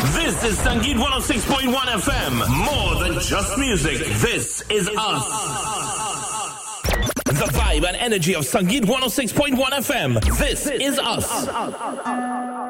This is Sangeet 106.1 FM. More than just music. This is us. The vibe and energy of Sangeet 106.1 FM. This is us.